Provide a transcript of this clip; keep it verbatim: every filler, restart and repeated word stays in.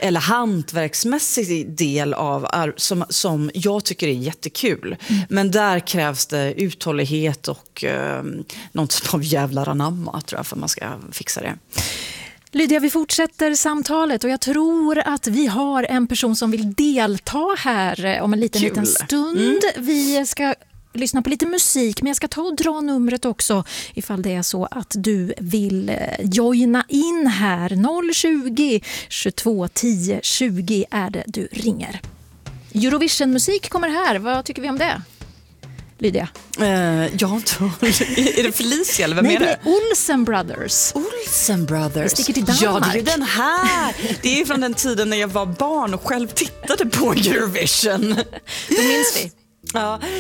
eller hantverksmässig del av som, som jag tycker är jättekul. Mm. Men där krävs det uthållighet och eh, någon typ av jävla anamma, tror jag, för man ska fixa det. Lydia, vi fortsätter samtalet och jag tror att vi har en person som vill delta här om en liten, Kul. liten stund. Mm. Vi ska lyssna på lite musik, men jag ska ta och dra numret också ifall det är så att du vill joina in här. noll tjugo, tjugotvå, tio, tjugo är det du ringer. Eurovision-musik kommer här. Vad tycker vi om det? Lydia? Uh, jag tror... är det Felicia eller vem Nej, är det? det är Olsen Brothers. Olsen Brothers. Vi sticker till Danmark. Ja, det är den här. Det är från den tiden när jag var barn och själv tittade på Eurovision. Då minns vi. Ja,